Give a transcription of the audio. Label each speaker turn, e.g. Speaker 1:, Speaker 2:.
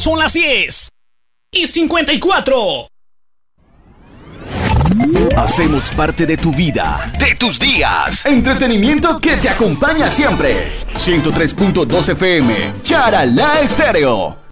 Speaker 1: Son las 10:54.
Speaker 2: Hacemos parte de tu vida, de tus días. Entretenimiento que te acompaña siempre. 103.2 FM, Charalá Estéreo.